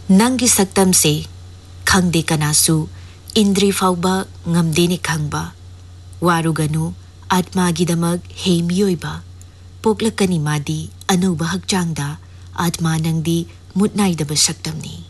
Nanggi saktam se khangde kanasu indri fauba ngamdeni khangba. Waruganu atma gidamag he miyoiba. Poklakani madi anuba hakchangda atma nangdi mutnaidaba saktamni.